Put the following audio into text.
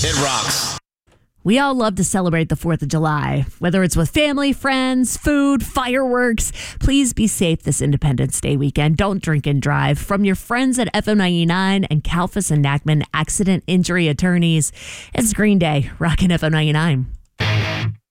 It rocks. We all love to celebrate the 4th of July, whether it's with family, friends, food, fireworks. Please be safe this Independence Day weekend. Don't drink and drive. From your friends at FM 99 and Kalfas and Nachman Accident Injury Attorneys, it's Green Day, rockin' FM 99.